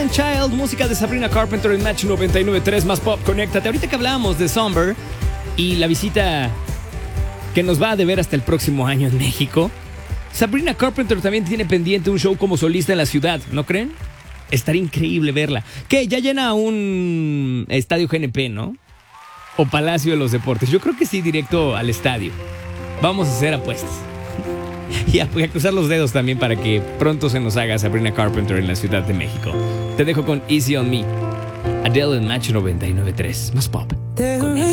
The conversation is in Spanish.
Man Child, música de Sabrina Carpenter en Match 99.3 más pop. Conéctate. Ahorita que hablábamos de Somber y la visita que nos va a deber hasta el próximo año en México, Sabrina Carpenter también tiene pendiente un show como solista en la ciudad, ¿no creen? Estaría increíble verla. Que ya llena un estadio GNP, ¿no? O Palacio de los Deportes. Yo creo que sí, directo al estadio. Vamos a hacer apuestas. Y a cruzar los dedos también para que pronto se nos haga Sabrina Carpenter en la Ciudad de México. Te dejo con Easy on Me. Adele en Match 99.3. Más pop.